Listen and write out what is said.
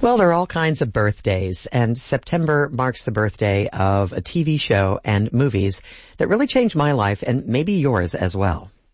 Well, there are all kinds of birthdays, and September marks the birthday of a TV show and movies that really changed my life and maybe yours as well.